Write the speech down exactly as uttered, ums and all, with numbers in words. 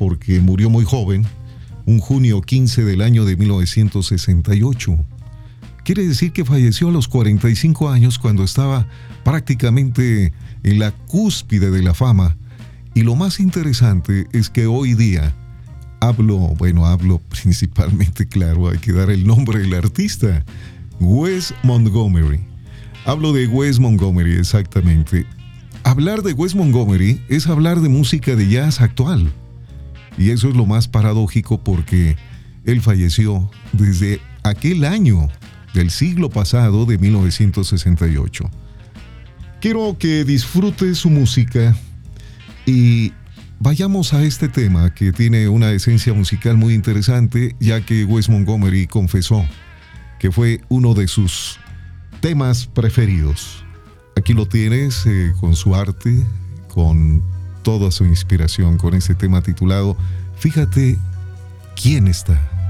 porque murió muy joven, un junio quince del año de mil novecientos sesenta y ocho. Quiere decir que falleció a los cuarenta y cinco años, cuando estaba prácticamente en la cúspide de la fama. Y lo más interesante es que hoy día hablo, bueno, hablo principalmente, claro, hay que dar el nombre del artista, Wes Montgomery. Hablo de Wes Montgomery, exactamente. Hablar de Wes Montgomery es hablar de música de jazz actual. Y eso es lo más paradójico, porque él falleció desde aquel año del siglo pasado, de mil novecientos sesenta y ocho. Quiero que disfrutes su música y vayamos a este tema, que tiene una esencia musical muy interesante, ya que Wes Montgomery confesó que fue uno de sus temas preferidos. Aquí lo tienes, eh, con su arte, con toda su inspiración, con ese tema titulado Fíjate quién está.